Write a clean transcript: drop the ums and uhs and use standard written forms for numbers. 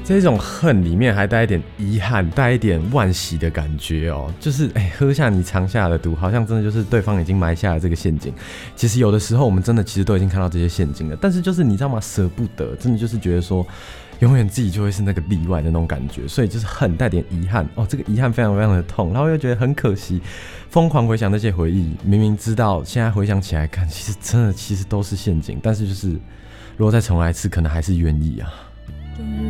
这种恨里面还带一点遗憾，带一点惋惜的感觉哦，就是喝下你藏下的毒，好像真的就是对方已经埋下了这个陷阱。其实有的时候我们真的其实都已经看到这些陷阱了，但是就是你知道吗，舍不得，真的就是觉得说永远自己就会是那个例外的那种感觉，所以就是恨带点遗憾哦，这个遗憾非常非常的痛，然后又觉得很可惜，疯狂回想那些回忆，明明知道现在回想起来看，其实真的其实都是陷阱，但是就是如果再重来一次，可能还是愿意啊。 终于